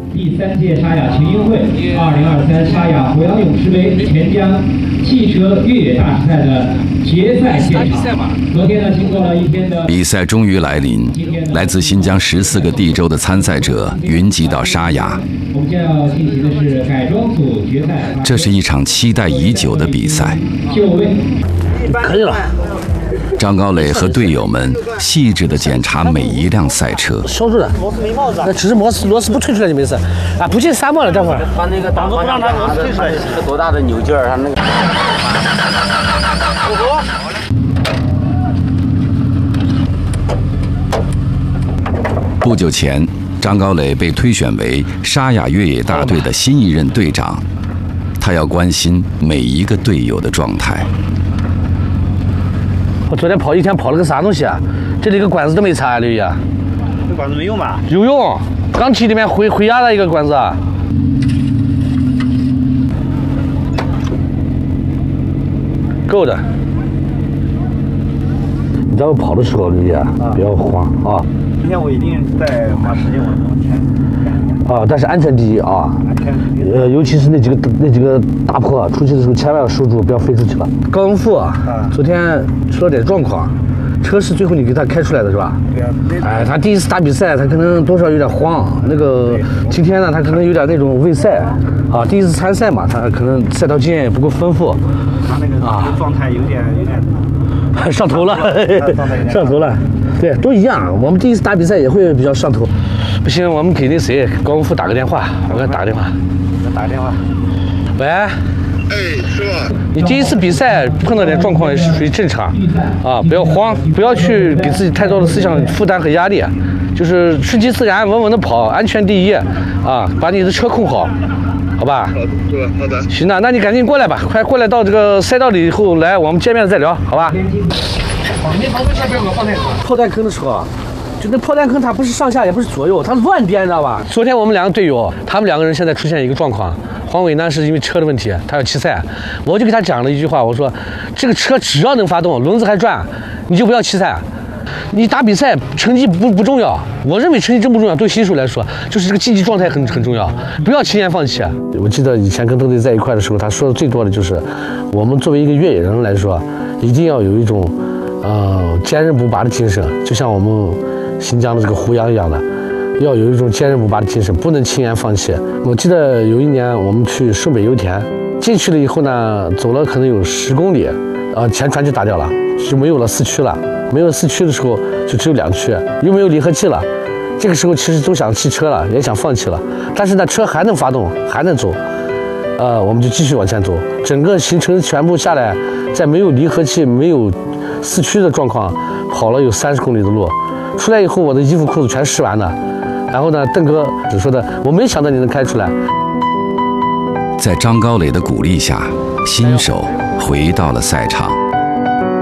第3届沙雅群英会2023沙雅博洋勇士杯钱江汽车越野大比赛的决赛现场。昨天呢，经过了一天的比赛终于来临，来自新疆14个地州的参赛者云集到沙雅。 我们将要进行的是改装组决赛。 这是一场期待已久的比赛。 就位， 可以了。 张高磊和队友们细致地检查每一辆赛车。 收住了，那只是螺丝不推出来就没事。啊，不进沙漠了，这会儿。 他那个挡不让他螺丝推出来，是个多大的扭劲儿？他那个。 不久前，张高磊被推选为沙雅越野大队的新一任队长，他要关心每一个队友的状态。 我昨天跑一天跑了个啥东西啊？这里个管子都没插啊，刘毅。 这管子没用吧？ 有用，钢体里面回压的一个管子。够的。你在我跑的时候，刘毅不要慌啊。 今天我一定在花时间往前。 啊，但是安全第一啊！尤其是那几个大坡，出去的时候千万要守住，不要飞出去了。高文富昨天出了点状况，车是最后你给他开出来的是吧？ 对啊。 哎，他第一次打比赛，他可能多少有点慌。那个今天呢，他可能有点那种畏赛啊，第一次参赛嘛，他可能赛道经验也不够丰富。 他那个状态有点上头了，上头了。对，都一样。我们第一次打比赛也会比较上头。不行，我们给那谁高文富打个电话，我给他打个电话。 打个电话。 喂。 哎，师傅。 你第一次比赛碰到点状况也是属于正常，啊，不要慌，不要去给自己太多的思想负担和压力，就是顺其自然，稳稳的跑，安全第一，啊，把你的车控好，好吧？ 好的。 行的，那你赶紧过来吧，快过来到这个赛道里以后来，我们见面了再聊，好吧？炮弹坑的时候啊。就那炮弹坑，它不是上下，也不是左右，它乱颠，你知道吧？昨天我们2个队友，他们2个人现在出现一个状况。黄伟呢是因为车的问题，他要弃赛，我就给他讲了一句话，我说这个车只要能发动，轮子还转，你就不要弃赛。你打比赛成绩不重要，我认为成绩真不重要，对新手来说，就是这个竞技状态很重要，不要轻言放弃。我记得以前跟邓队在一块的时候，他说的最多的就是，我们作为一个越野人来说，一定要有一种坚韧不拔的精神，就像我们新疆的这个胡杨一样的，要有一种坚韧不拔的精神，不能轻言放弃。我记得有一年我们去顺北油田，进去了以后呢，走了可能有10公里，前船就打掉了，就没有了4驱了。没有4驱的时候，就只有2驱，又没有离合器了。这个时候其实都想弃车了，也想放弃了，但是呢，车还能发动，还能走。我们就继续往前走。整个行程全部下来，在没有离合器、没有4驱的状况，跑了有30公里的路。出来以后，我的衣服裤子全湿完了。然后呢，邓哥只说的，我没想到你能开出来。 在张高磊的鼓励下，新手回到了赛场。